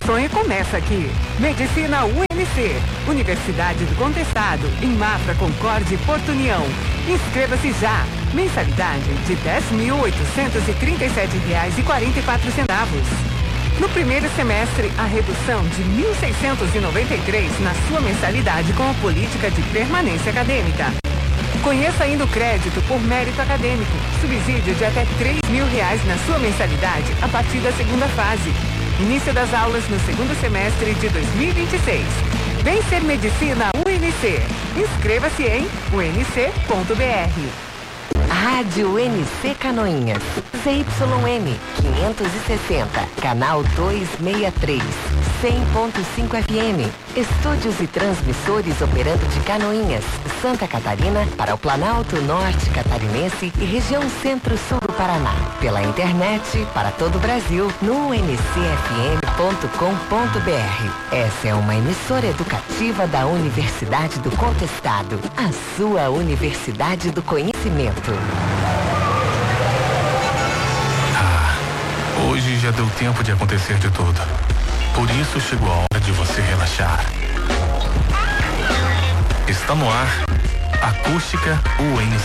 sonho começa aqui. Medicina UNC, Universidade do Contestado, em Mafra, Concórdia e Porto União. Inscreva-se já. Mensalidade de R$10.837,44. No primeiro semestre, a redução de R$1.693 na sua mensalidade com a política de permanência acadêmica. Conheça ainda o crédito por mérito acadêmico, subsídio de até R$3.000 na sua mensalidade a partir da segunda fase. Início das aulas no segundo semestre de 2026. Vem ser Medicina UNC. Inscreva-se em unc.br. Rádio UNC Canoinhas, ZYN 560, canal 263, 100.5 FM. Estúdios e transmissores operando de Canoinhas, Santa Catarina para o Planalto Norte Catarinense e região Centro-Sul do Paraná. Pela internet para todo o Brasil no uncfm.com.br. Essa é uma emissora educativa da Universidade do Contestado, a sua Universidade do Conhecimento. Hoje já deu tempo de acontecer de tudo. Por isso chegou a hora de você relaxar. Está no ar, Acústica UNC.